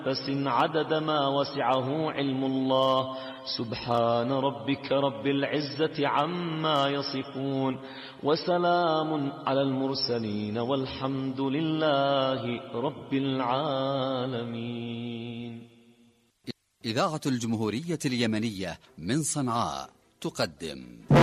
نفس عدد ما وسعه علم الله. سبحان ربك رب العزة عما يصفون، وسلام على المرسلين، والحمد لله رب العالمين. إذاعة الجمهورية اليمنية من صنعاء تقدم